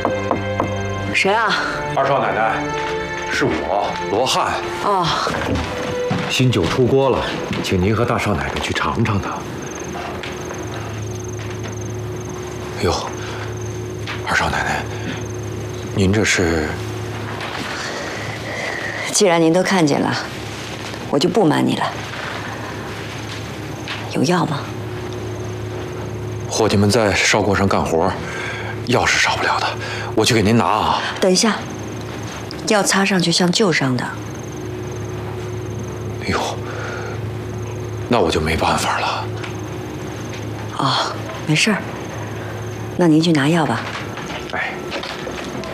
谁啊？ 二少奶奶，是我罗汉。 哦， 新酒出锅了，请您和大少奶奶去尝尝它。哎呦，二少奶奶，您这是？ 既然您都看见了，我就不瞒你了。有药吗？ 伙计们在烧锅上干活，药是少不了的，我去给您拿啊。 等一下，药擦上去像旧伤的。 哎呦，那我就没办法了。 哦，没事儿，那您去拿药吧。